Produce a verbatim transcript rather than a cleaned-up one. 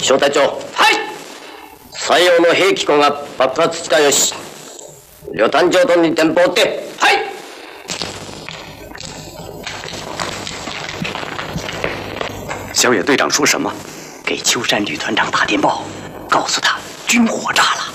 小隊長。はい。採用の兵器庫が爆発したよし。旅探長とに店舗って。はい。 小野队长说什么？ 给秋山旅团长打电报，告诉他军火炸了。